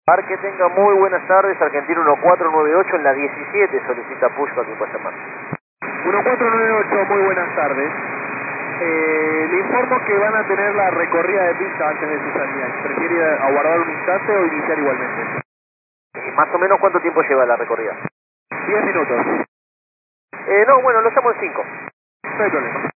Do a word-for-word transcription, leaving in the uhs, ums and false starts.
Par que tenga muy buenas tardes, Argentino uno cuatro nueve ocho en la diecisiete solicita push para que pase más. uno cuatro nueve ocho, muy buenas tardes. Eh, le informo que van a tener la recorrida de pista antes de su salida. ¿Prefiere aguardar un instante o iniciar igualmente? ¿Y más o menos cuánto tiempo lleva la recorrida? diez minutos. Eh, no, bueno, lo hacemos en cinco. No hay problema.